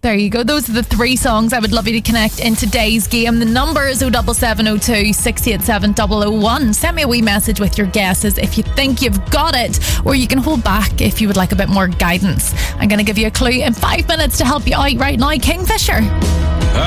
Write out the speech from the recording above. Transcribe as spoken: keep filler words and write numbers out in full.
There you go. Those are the three songs I would love you to connect in today's game. The number is oh seven seven oh two, six eight seven, zero zero one. Send me a wee message with your guesses if you think you've got it, or you can hold back if you would like a bit more guidance. I'm going to give you a clue in five minutes to help you out right now. Kingfisher.